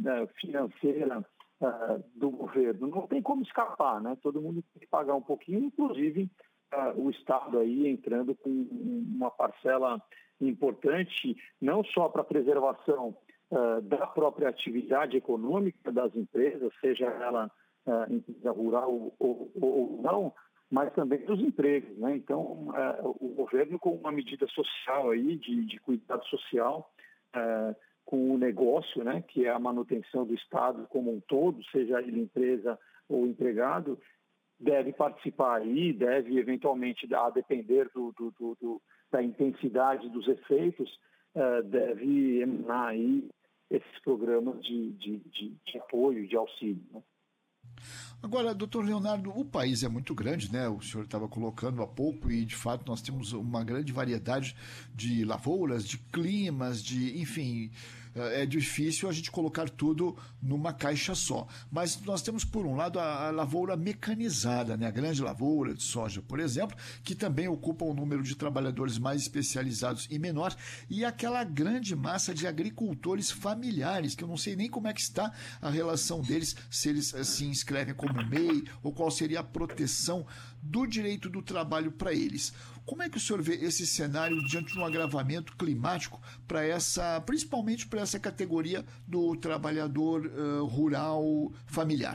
financeira do governo. Não tem como escapar, né? Todo mundo tem que pagar um pouquinho, inclusive o Estado aí entrando com uma parcela importante, não só para a preservação da própria atividade econômica das empresas, seja ela empresa rural ou não, mas também dos empregos, né? Então, o governo, com uma medida social aí, de cuidado social, com o negócio, né, que é a manutenção do Estado como um todo, seja ele empresa ou empregado, deve participar aí, deve eventualmente, a depender da intensidade dos efeitos, deve emanar aí esses programas de apoio, de auxílio, né? Agora, doutor Leonardo, o país é muito grande, né? O senhor estava colocando há pouco e, de fato, nós temos uma grande variedade de lavouras, de climas, enfim, é difícil a gente colocar tudo numa caixa só. Mas nós temos, por um lado, a lavoura mecanizada, né? A grande lavoura de soja, por exemplo, que também ocupa um número de trabalhadores mais especializados e menor, e aquela grande massa de agricultores familiares, que eu não sei nem como é que está a relação deles, se eles se inscrevem como MEI, ou qual seria a proteção do direito do trabalho para eles. Como é que o senhor vê esse cenário diante de um agravamento climático principalmente para essa categoria do trabalhador rural familiar?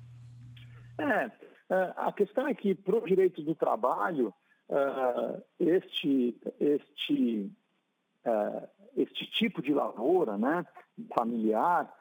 A questão é que, para o direito do trabalho, este tipo de lavoura, né, familiar,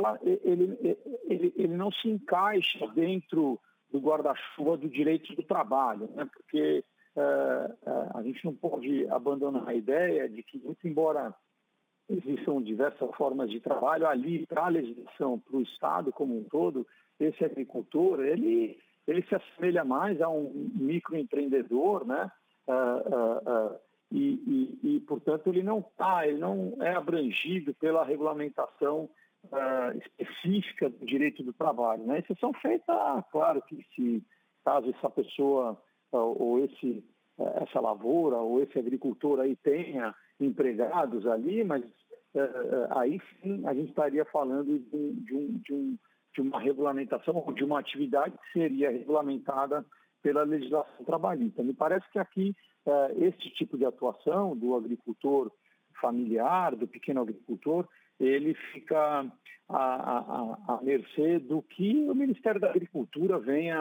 ele não se encaixa dentro do guarda-chuva do direito do trabalho, né, porque a gente não pode abandonar a ideia de que, muito embora existam diversas formas de trabalho, ali, para a legislação, para o Estado como um todo, esse agricultor, ele se assemelha mais a um microempreendedor, né? Portanto, ele não é abrangido pela regulamentação específica do direito do trabalho, né? Exceção feita, claro que caso essa pessoa ou essa lavoura ou esse agricultor aí tenha empregados ali, mas aí sim a gente estaria falando de uma regulamentação ou de uma atividade que seria regulamentada pela legislação trabalhista. Me parece que aqui esse tipo de atuação do agricultor familiar, do pequeno agricultor, ele fica à mercê do que o Ministério da Agricultura venha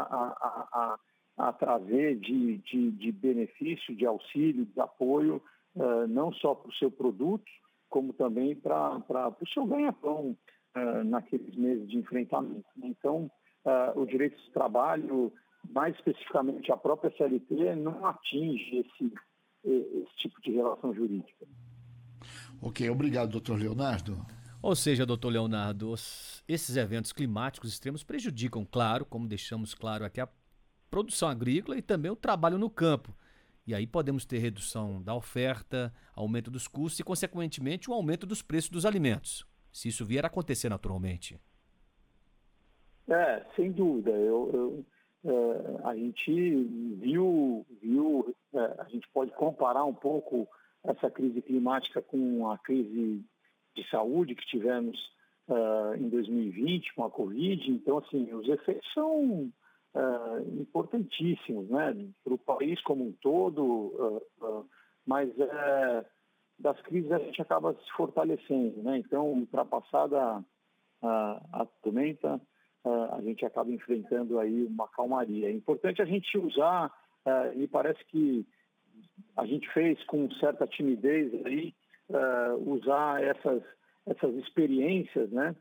a trazer de benefício, de auxílio, de apoio, não só para o seu produto, como também para o seu ganha-pão naqueles meses de enfrentamento. Então, o direito do trabalho, mais especificamente a própria CLT, não atinge esse tipo de relação jurídica. Ok, obrigado, doutor Leonardo. Ou seja, doutor Leonardo, esses eventos climáticos extremos prejudicam, claro, como deixamos claro aqui, a produção agrícola e também o trabalho no campo. E aí podemos ter redução da oferta, aumento dos custos e, consequentemente, o aumento dos preços dos alimentos, se isso vier a acontecer naturalmente. Sem dúvida. A gente viu, a gente pode comparar um pouco essa crise climática com a crise de saúde que tivemos em 2020 com a Covid. Então, assim, os efeitos são importantíssimos, né, para o país como um todo, mas das crises a gente acaba se fortalecendo, né? Então, ultrapassada a tormenta, a gente acaba enfrentando aí uma calmaria. É importante a gente usar, e parece que a gente fez com certa timidez aí, usar essas experiências, né,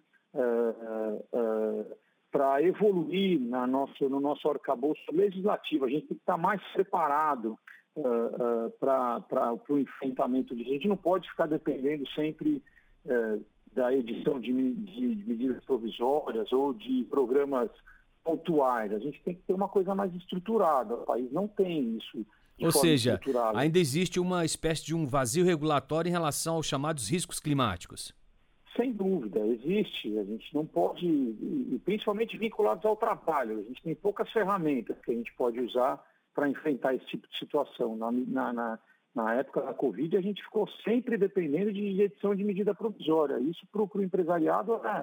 para evoluir no nosso arcabouço legislativo. A gente tem que estar mais preparado para o enfrentamento disso. A gente não pode ficar dependendo sempre da edição de medidas provisórias ou de programas pontuais. A gente tem que ter uma coisa mais estruturada. O país não tem isso. Ou seja, ainda existe uma espécie de um vazio regulatório em relação aos chamados riscos climáticos. Sem dúvida, existe. A gente não pode, e principalmente vinculados ao trabalho, a gente tem poucas ferramentas que a gente pode usar para enfrentar esse tipo de situação. Na época da Covid, a gente ficou sempre dependendo de edição de medida provisória. Isso para o empresariado